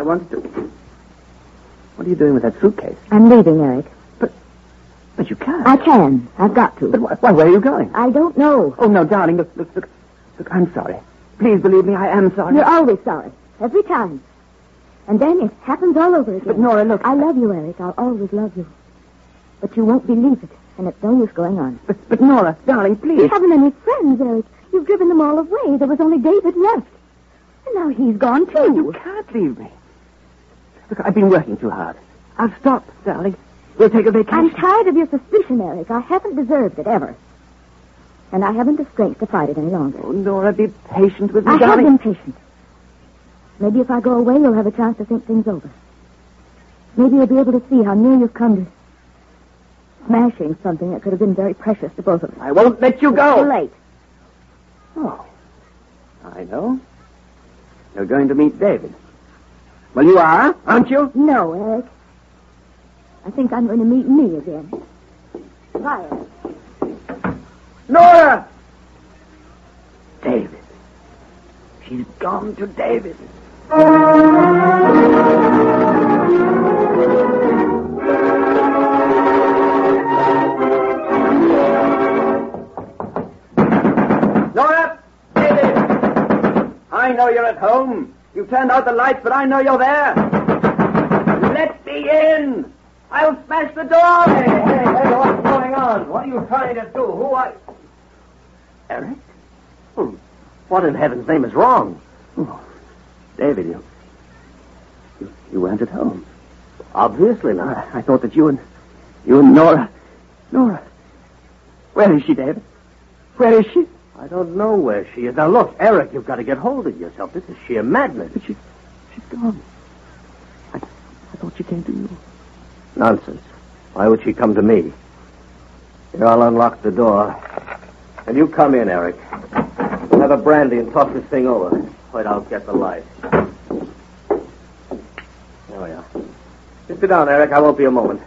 wanted to... What are you doing with that suitcase? I'm leaving, Eric. But you can't. I can. I've got to. But why, where are you going? I don't know. Oh, no, darling, look, I'm sorry. Please believe me, I am sorry. You're always sorry. Every time. And then it happens all over again. But, Nora, look... I love you, Eric. I'll always love you. But you won't believe it, and it's no use going on. But Nora, darling, please. You haven't any friends, Eric. You've driven them all away. There was only David left. And now he's gone, too. No, you can't leave me. Look, I've been working too hard. I'll stop, darling. We'll take a vacation. I'm tired of your suspicion, Eric. I haven't deserved it, ever. And I haven't the strength to fight it any longer. Oh, Nora, be patient with me, I darling. have been patient. Maybe if I go away, you'll have a chance to think things over. Maybe you'll be able to see how near you've come to smashing something that could have been very precious to both of us. I won't let you go. It's too late. Oh, I know. You're going to meet David. Well, you are, aren't you? No, Eric. I think I'm going to meet me again. Bye, Eric. Nora! David. She's gone to David. Nora! David! I know you're at home. You've turned out the lights, but I know you're there. Let me in! I'll smash the door! Hey, what's going on? What are you trying to do? Who are... Eric? What in heaven's name is wrong? Oh, David, you weren't at home. Obviously not. I thought that you and Nora... Nora. Where is she, David? Where is she? I don't know where she is. Now, look, Eric, you've got to get hold of yourself. This is sheer madness. But she's gone. I thought she came to you. Nonsense. Why would she come to me? Here, I'll unlock the door. And you come in, Eric. We'll have a brandy and talk this thing over. Wait, I'll get the light. There we are. Just sit down, Eric. I won't be a moment.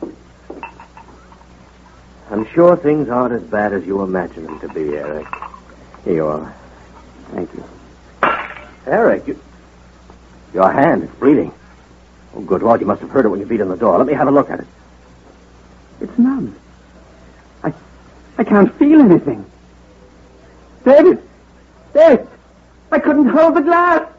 I'm sure things aren't as bad as you imagine them to be, Eric. Here you are. Thank you. Eric, your hand is bleeding. Oh, good Lord, you must have heard it when you beat on the door. Let me have a look at it. It's numb. I can't feel anything. David! I couldn't hold the glass!